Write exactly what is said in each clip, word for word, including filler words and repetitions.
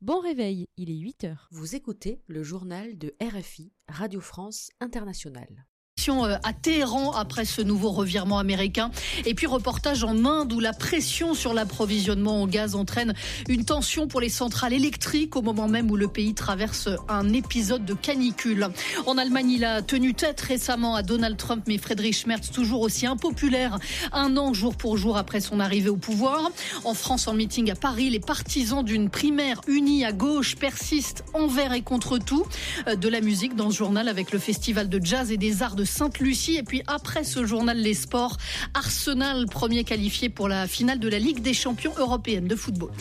Bon réveil, il est huit heures. Vous écoutez le journal de R F I, Radio France Internationale. À Téhéran après ce nouveau revirement américain. Et puis reportage en Inde où la pression sur l'approvisionnement en gaz entraîne une tension pour les centrales électriques au moment même où le pays traverse un épisode de canicule. En Allemagne, il a tenu tête récemment à Donald Trump, mais Friedrich Merz toujours aussi impopulaire un an jour pour jour après son arrivée au pouvoir. En France, en meeting à Paris, les partisans d'une primaire unie à gauche persistent envers et contre tout. De la musique dans ce journal avec le festival de jazz et des arts de Sainte-Lucie. Et puis après ce journal, les sports, Arsenal, premier qualifié pour la finale de la Ligue des champions européenne de football.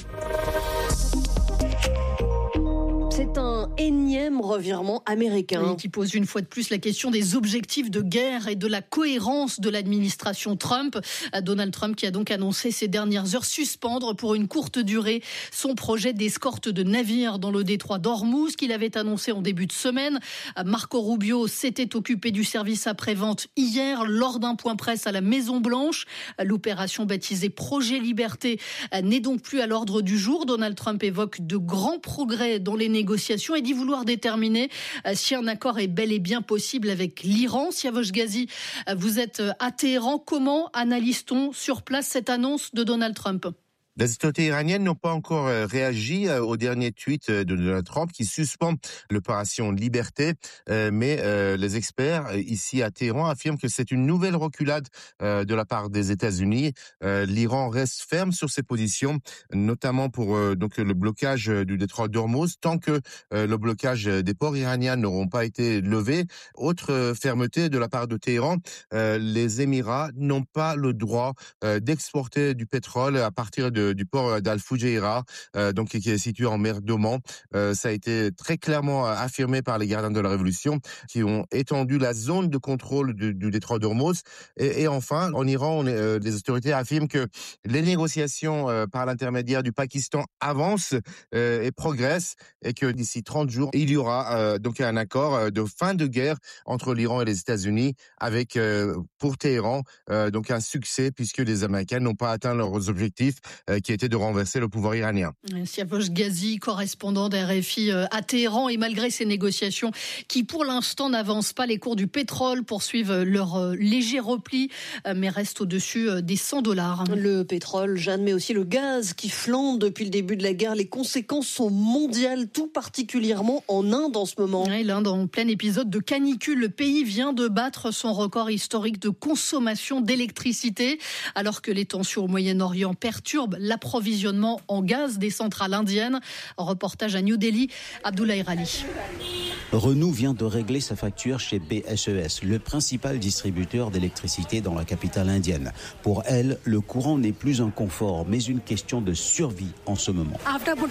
C'est un énième revirement américain. Oui, qui pose une fois de plus la question des objectifs de guerre et de la cohérence de l'administration Trump. Donald Trump qui a donc annoncé ces dernières heures suspendre pour une courte durée son projet d'escorte de navires dans le détroit d'Ormuz qu'il avait annoncé en début de semaine. Marco Rubio s'était occupé du service après-vente hier lors d'un point presse à la Maison-Blanche. L'opération baptisée Projet Liberté n'est donc plus à l'ordre du jour. Donald Trump évoque de grands progrès dans les négociations et dit vouloir déterminer si un accord est bel et bien possible avec l'Iran. Siavosh Ghazi, vous êtes à Téhéran. Comment analyse-t-on sur place cette annonce de Donald Trump ? Les autorités iraniennes n'ont pas encore réagi au dernier tweet de Donald Trump qui suspend l'opération Liberté, mais les experts ici à Téhéran affirment que c'est une nouvelle reculade de la part des États-Unis. L'Iran reste ferme sur ses positions, notamment pour donc le blocage du détroit d'Ormuz, tant que le blocage des ports iraniens n'auront pas été levés. Autre fermeté de la part de Téhéran, les Émirats n'ont pas le droit d'exporter du pétrole à partir de du port d'Al-Fujairah, euh, donc qui est situé en mer d'Oman. Euh, ça a été très clairement affirmé par les gardiens de la Révolution, qui ont étendu la zone de contrôle du, du détroit d'Ormuz. Et, et enfin, en Iran, on est, euh, les autorités affirment que les négociations euh, par l'intermédiaire du Pakistan avancent euh, et progressent, et que d'ici trente jours, il y aura euh, donc un accord de fin de guerre entre l'Iran et les États-Unis, avec euh, pour Téhéran euh, donc un succès puisque les Américains n'ont pas atteint leurs objectifs. Euh, qui était de renverser le pouvoir iranien. Siavosh Ghazi, correspondant d'R F I à Téhéran, et malgré ces négociations qui pour l'instant n'avancent pas, les cours du pétrole poursuivent leur léger repli mais restent au-dessus des cent dollars. Le pétrole, Jeanne, mais aussi le gaz qui flambe depuis le début de la guerre. Les conséquences sont mondiales, tout particulièrement en Inde en ce moment. Oui, l'Inde en plein épisode de canicule. Le pays vient de battre son record historique de consommation d'électricité alors que les tensions au Moyen-Orient perturbent l'approvisionnement en gaz des centrales indiennes. Reportage à New Delhi, Abdoulaye Rali. Renault vient de régler sa facture chez B S E S, le principal distributeur d'électricité dans la capitale indienne. Pour elle, le courant n'est plus un confort, mais une question de survie en ce moment.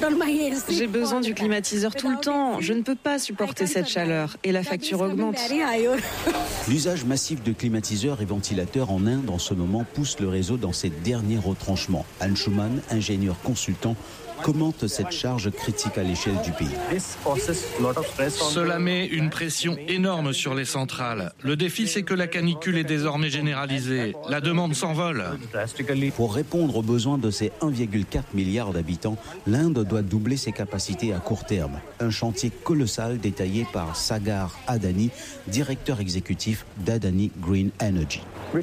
J'ai besoin du climatiseur tout le temps. Je ne peux pas supporter cette chaleur et la facture augmente. L'usage massif de climatiseurs et ventilateurs en Inde en ce moment pousse le réseau dans ses derniers retranchements. Anshuman, ingénieur consultant, commente cette charge critique à l'échelle du pays. Cela met une pression énorme sur les centrales. Le défi, c'est que la canicule est désormais généralisée. La demande s'envole. Pour répondre aux besoins de ses un virgule quatre milliard d'habitants, l'Inde doit doubler ses capacités à court terme. Un chantier colossal détaillé par Sagar Adani, directeur exécutif d'Adani Green Energy.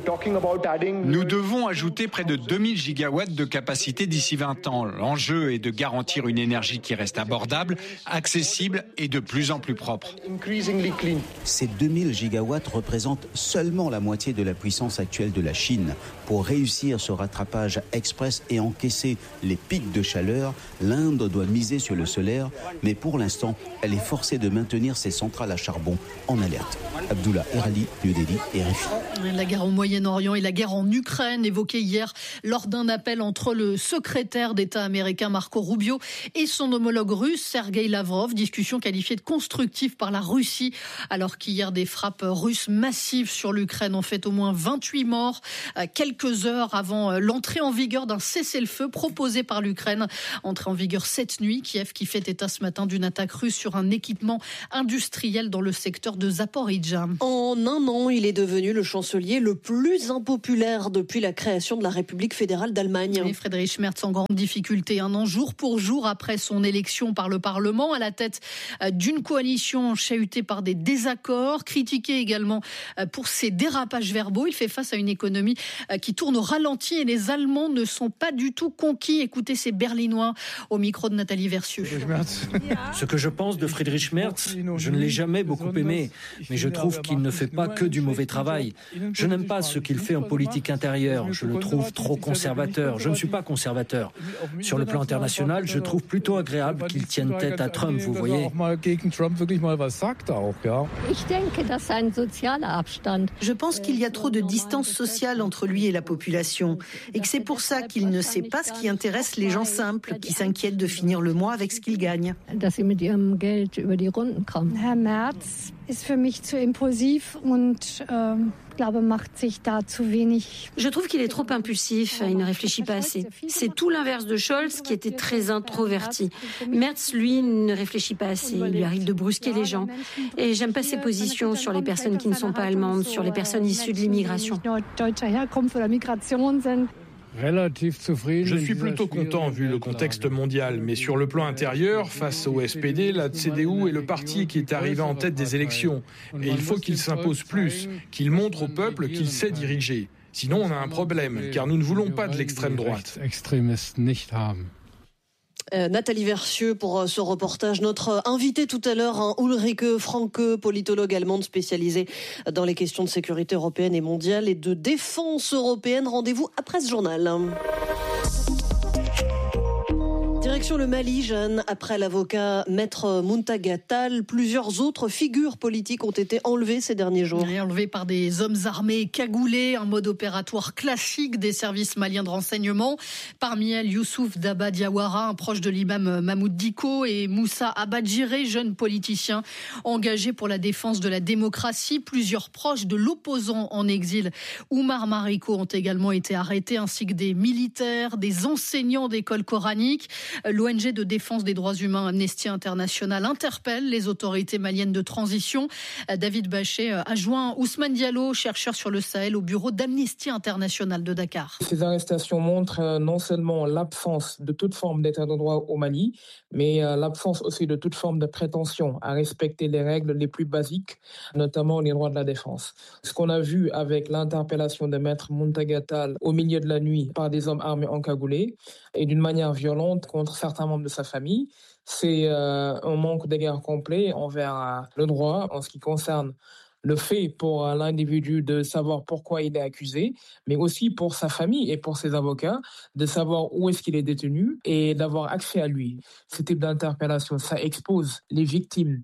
Nous devons ajouter près de deux mille gigawatts de capacité d'ici vingt ans. L'enjeu est de garantir une énergie qui reste abordable, accessible et de plus en plus propre. Ces deux mille gigawatts représentent seulement la moitié de la puissance actuelle de la Chine. Pour réussir ce rattrapage express et encaisser les pics de chaleur, l'Inde doit miser sur le solaire, mais pour l'instant, elle est forcée de maintenir ses centrales à charbon en alerte. Abdullah Erali, New Delhi, R F I. La guerre au Moyen-Orient et la guerre en Ukraine évoquée hier lors d'un appel entre le secrétaire d'État américain Marco Rubio et son homologue russe Sergueï Lavrov, discussion qualifiée de constructive par la Russie, alors qu'hier des frappes russes massives sur l'Ukraine ont fait au moins vingt-huit morts, quelques heures avant l'entrée en vigueur d'un cessez-le-feu proposé par l'Ukraine. Entrée en vigueur cette nuit, Kiev qui fait état ce matin d'une attaque russe sur un équipement industriel dans le secteur de Zaporijia. En un an, il est devenu le chancelier le plus impopulaire depuis la création de la République fédérale d'Allemagne. Et Friedrich Merz en grande difficulté. Un an jour jour pour jour après son élection par le Parlement, à la tête d'une coalition chahutée par des désaccords, critiquée également pour ses dérapages verbaux. Il fait face à une économie qui tourne au ralenti et les Allemands ne sont pas du tout conquis. Écoutez ces Berlinois au micro de Nathalie Versieux. Ce que je pense de Friedrich Merz, je ne l'ai jamais beaucoup aimé, mais je trouve qu'il ne fait pas que du mauvais travail. Je n'aime pas ce qu'il fait en politique intérieure, je le trouve trop conservateur. Je ne suis pas conservateur. Sur le plan international, je trouve plutôt agréable qu'il tienne tête à Trump, vous voyez. Je pense qu'il y a trop de distance sociale entre lui et la population et que c'est pour ça qu'il ne sait pas ce qui intéresse les gens simples qui s'inquiètent de finir le mois avec ce qu'ils gagnent. Herr Merz ist für mich zu impulsiv und äh, glaube, macht sich da zu wenig. Je trouve qu'il est trop impulsif, il ne réfléchit pas assez. C'est tout l'inverse de Scholz qui était très introverti. Merz, lui, ne réfléchit pas assez, il lui arrive de brusquer les gens. Et j'aime pas ses positions sur les personnes qui ne sont pas allemandes, sur les personnes issues de l'immigration. Je suis plutôt content vu le contexte mondial, mais sur le plan intérieur, face au S P D, la C D U est le parti qui est arrivé en tête des élections. Et il faut qu'il s'impose plus, qu'il montre au peuple qu'il sait diriger. Sinon, on a un problème, car nous ne voulons pas de l'extrême droite. Euh, Nathalie Versieux pour euh, ce reportage. Notre invité tout à l'heure, hein, Ulrike Franke, politologue allemande spécialisée dans les questions de sécurité européenne et mondiale et de défense européenne. Rendez-vous après ce journal. Direction le Mali, Jeanne, après l'avocat Maître Muntaga Tall, plusieurs autres figures politiques ont été enlevées ces derniers jours. Enlevées par des hommes armés cagoulés, un mode opératoire classique des services maliens de renseignement. Parmi elles, Youssouf Daba Diawara, un proche de l'imam Mahmoud Dicko, et Moussa Abadjiré, jeune politicien engagé pour la défense de la démocratie. Plusieurs proches de l'opposant en exil, Oumar Mariko, ont également été arrêtés, ainsi que des militaires, des enseignants d'écoles coraniques. L'O N G de défense des droits humains Amnesty International interpelle les autorités maliennes de transition. David Bachet a joint Ousmane Diallo, chercheur sur le Sahel au bureau d'Amnesty International de Dakar. Ces arrestations montrent non seulement l'absence de toute forme d'état de droit au Mali, mais l'absence aussi de toute forme de prétention à respecter les règles les plus basiques, notamment les droits de la défense. Ce qu'on a vu avec l'interpellation de Maître Muntaga Tall au milieu de la nuit par des hommes armés encagoulés et d'une manière violente contre certains membres de sa famille, c'est euh, un manque d'égard complet envers euh, le droit en ce qui concerne le fait pour euh, l'individu de savoir pourquoi il est accusé, mais aussi pour sa famille et pour ses avocats de savoir où est-ce qu'il est détenu et d'avoir accès à lui. Ce type d'interpellation, ça expose les victimes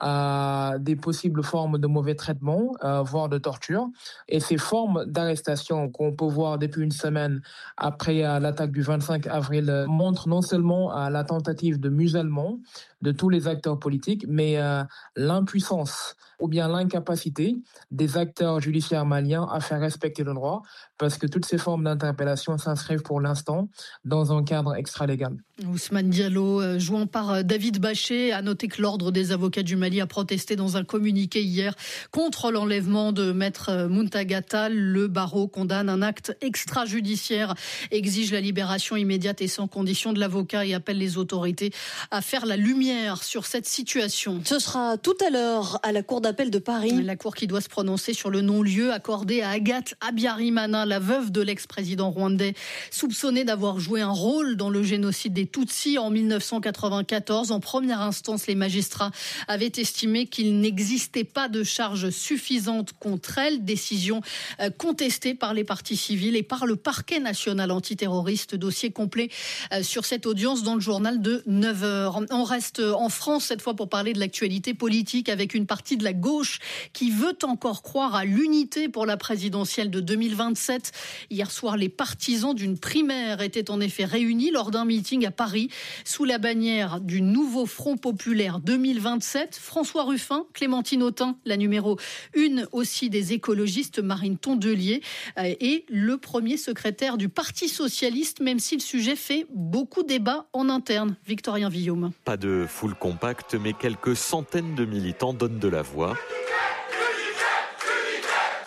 à des possibles formes de mauvais traitements, euh, voire de torture. Et ces formes d'arrestation qu'on peut voir depuis une semaine après euh, l'attaque du vingt-cinq avril euh, montrent non seulement euh, la tentative de musellement de tous les acteurs politiques, mais euh, l'impuissance ou bien l'incapacité des acteurs judiciaires maliens à faire respecter le droit, parce que toutes ces formes d'interpellation s'inscrivent pour l'instant dans un cadre extralégal. Ousmane Diallo, jouant par David Bachet, a noté que l'Ordre des avocats du Mali a protesté dans un communiqué hier contre l'enlèvement de Maître Muntaga Tall. Le barreau condamne un acte extrajudiciaire, exige la libération immédiate et sans condition de l'avocat et appelle les autorités à faire la lumière sur cette situation. Ce sera tout à l'heure à la Cour d'appel de Paris. La Cour qui doit se prononcer sur le non-lieu accordé à Agathe Habyarimana, la veuve de l'ex-président rwandais, soupçonnée d'avoir joué un rôle dans le génocide des Tutsis en mille neuf cent quatre-vingt-quatorze. En première instance, les magistrats avaient estimé qu'il n'existait pas de charges suffisantes contre elle. Décision contestée par les parties civiles et par le parquet national antiterroriste. Dossier complet sur cette audience dans le journal de neuf heures. On reste en France cette fois pour parler de l'actualité politique avec une partie de la gauche qui veut encore croire à l'unité pour la présidentielle de deux mille vingt-sept. Hier soir, les partisans d'une primaire étaient en effet réunis lors d'un meeting à Paris sous la bannière du nouveau Front populaire deux mille vingt-sept. François Ruffin, Clémentine Autain, la numéro une aussi des écologistes, Marine Tondelier, et le premier secrétaire du Parti socialiste, même si le sujet fait beaucoup débat en interne. Victorien Villaume. Pas de foule compacte, mais quelques centaines de militants donnent de la voix.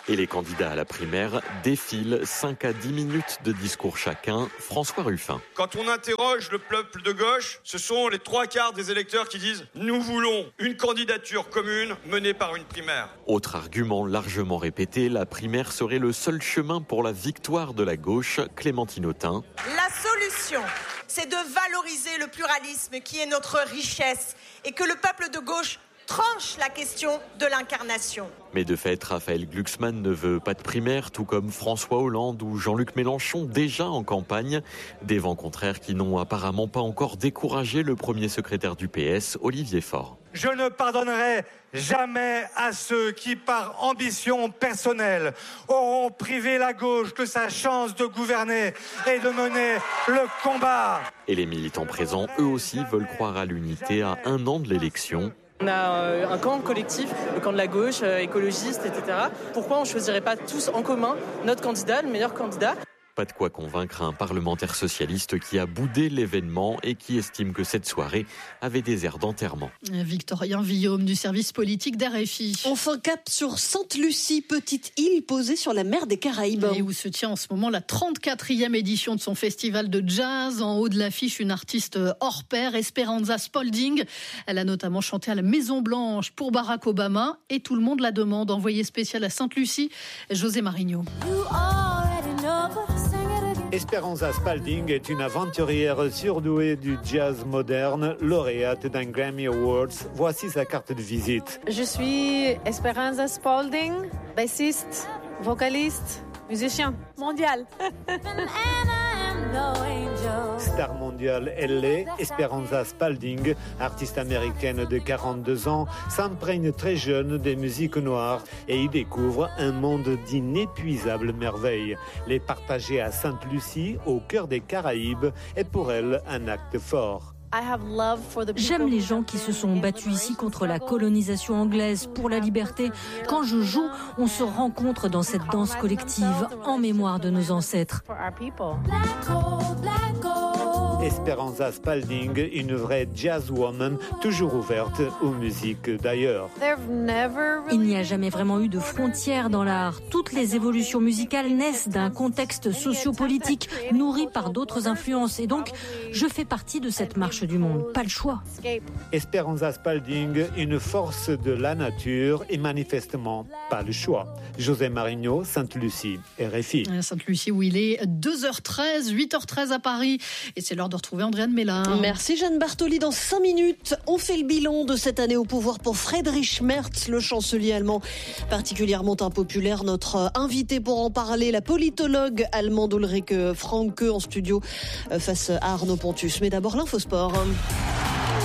Et les candidats à la primaire défilent cinq à dix minutes de discours chacun. François Ruffin. Quand on interroge le peuple de gauche, ce sont les trois quarts des électeurs qui disent « Nous voulons une candidature commune menée par une primaire ». Autre argument largement répété, la primaire serait le seul chemin pour la victoire de la gauche. Clémentine Autain. La solution, c'est de valoriser le pluralisme qui est notre richesse et que le peuple de gauche tranche la question de l'incarnation. Mais de fait, Raphaël Glucksmann ne veut pas de primaire, tout comme François Hollande ou Jean-Luc Mélenchon, déjà en campagne. Des vents contraires qui n'ont apparemment pas encore découragé le premier secrétaire du P S, Olivier Faure. Je ne pardonnerai jamais à ceux qui, par ambition personnelle, auront privé la gauche de sa chance de gouverner et de mener le combat. Et les militants présents, eux aussi, veulent croire à l'unité à un an de l'élection. On a un camp collectif, le camp de la gauche, écologiste, et cetera. Pourquoi on ne choisirait pas tous en commun notre candidat, le meilleur candidat ? Pas de quoi convaincre un parlementaire socialiste qui a boudé l'événement et qui estime que cette soirée avait des airs d'enterrement. Victorien Villaume du service politique d'R F I. Enfin cap sur Sainte-Lucie, petite île posée sur la mer des Caraïbes. Et où se tient en ce moment la trente-quatrième édition de son festival de jazz. En haut de l'affiche, une artiste hors pair, Esperanza Spalding. Elle a notamment chanté à la Maison Blanche pour Barack Obama et tout le monde la demande. Envoyé spécial à Sainte-Lucie, José Marigno. Esperanza Spalding est une aventurière surdouée du jazz moderne, lauréate d'un Grammy Awards. Voici sa carte de visite. Je suis Esperanza Spalding, bassiste, vocaliste, musicien mondial. Star mondiale, elle l'est. Esperanza Spalding, artiste américaine de quarante-deux ans, s'imprègne très jeune des musiques noires et y découvre un monde d'inépuisables merveilles. Les partager à Sainte-Lucie, au cœur des Caraïbes, est pour elle un acte fort. J'aime les gens qui se sont battus ici contre la colonisation anglaise pour la liberté. Quand je joue, on se rencontre dans cette danse collective en mémoire de nos ancêtres. Esperanza Spalding, une vraie jazzwoman, toujours ouverte aux musiques d'ailleurs. Il n'y a jamais vraiment eu de frontières dans l'art. Toutes les évolutions musicales naissent d'un contexte sociopolitique nourri par d'autres influences. Et donc, je fais partie de cette marche du monde. Pas le choix. Esperanza Spalding, une force de la nature et manifestement pas le choix. José Marigno, Sainte-Lucie, R F I. Sainte-Lucie où il est deux heures treize, huit heures treize à Paris. Et c'est l'heure de retrouver Andréane Mélin. Merci Jeanne Bartoli. Dans cinq minutes, on fait le bilan de cette année au pouvoir pour Friedrich Merz, le chancelier allemand particulièrement impopulaire. Notre invité pour en parler, la politologue allemande Ulrike Franke en studio face à Arnaud Pontus. Mais d'abord l'infosport.